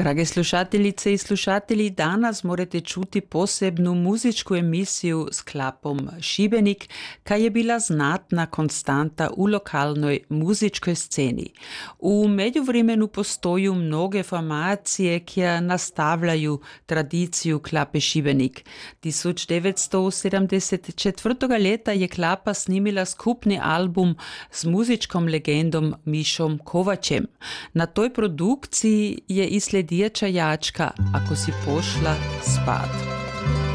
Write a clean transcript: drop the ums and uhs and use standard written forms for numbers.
Drage slušateljice i slušatelji, danas morate čuti posebnu muzičku emisiju s klapom Šibenik, kaj je bila znatna konstanta u lokalnoj muzičkoj sceni. U međuvremenu postoju mnoge formacije, kje nastavljaju tradiciju klape Šibenik. 1974. leta je klapa snimila skupni album s muzičkom legendom Mišom Kovačem. Na toj produkciji je i sljedeća jačka, Ako si pošla spat.